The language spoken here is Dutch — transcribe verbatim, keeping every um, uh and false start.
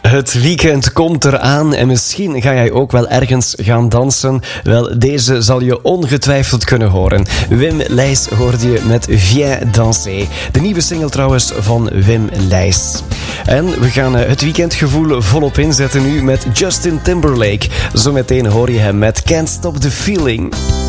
Het weekend komt eraan en misschien ga jij ook wel ergens gaan dansen. Wel, deze zal je ongetwijfeld kunnen horen. Wim Leijs hoorde je met Viens danser. De nieuwe single trouwens van Wim Leijs. En we gaan het weekendgevoel volop inzetten nu met Justin Timberlake. Zometeen hoor je hem met Can't Stop the Feeling.